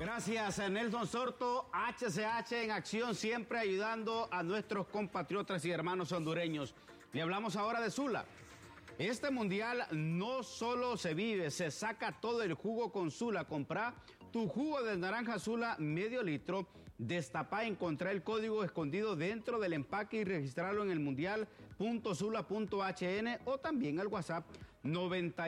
Gracias, Nelson Sorto, HCH en acción, siempre ayudando a nuestros compatriotas y hermanos hondureños. Le hablamos ahora de Sula. Este mundial no solo se vive, se saca todo el jugo con Sula. Comprá tu jugo de naranja Sula medio litro, destapá, encontrá el código escondido dentro del empaque y registrarlo en el mundial.sula.hn o también al WhatsApp 90